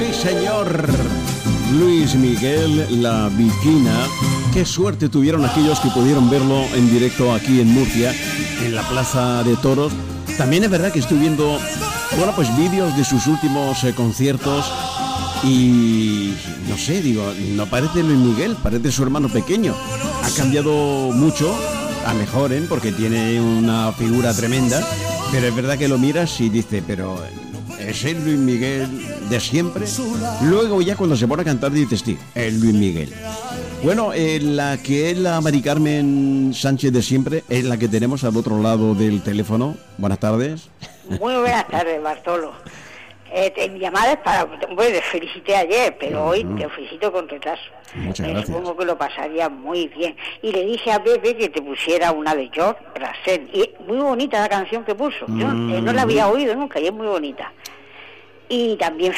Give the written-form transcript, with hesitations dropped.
Sí, señor. Luis Miguel, La Bikina. Qué suerte tuvieron aquellos que pudieron verlo en directo aquí en Murcia, en la Plaza de Toros. También es verdad que estoy viendo, bueno, pues vídeos de sus últimos conciertos y no sé, digo, no parece Luis Miguel, parece su hermano pequeño. Ha cambiado mucho, a mejor, porque tiene una figura tremenda, pero es verdad que lo miras y dices, pero ¿es el Luis Miguel de siempre? Luego ya cuando se pone a cantar dices, sí, el Luis Miguel. Bueno, la que es la Mari Carmen Sánchez de siempre es la que tenemos al otro lado del teléfono. Buenas tardes. Muy buenas tardes, Bartolo. Mi llamada es para... Bueno, te felicité ayer, pero hoy te felicito con retraso. Muchas gracias. Supongo que lo pasaría muy bien. Y le dije a Pepe que te pusiera una de George Brassens. Y muy bonita la canción que puso. Yo no la había oído nunca y es muy bonita. Y también